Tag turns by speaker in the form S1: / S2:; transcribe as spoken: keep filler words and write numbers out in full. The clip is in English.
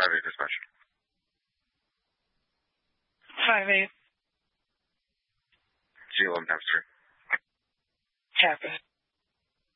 S1: Five eight dispatch.
S2: Five eight.
S1: G eleven times three.
S2: Copy.